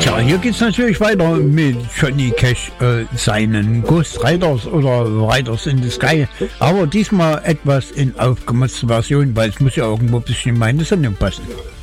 Tja, hier geht's natürlich weiter mit Johnny Cash, seinen Ghost Riders oder Riders in the Sky, aber diesmal etwas in aufgemotzter Version, weil es muss ja irgendwo ein bisschen in meine Sendung passen.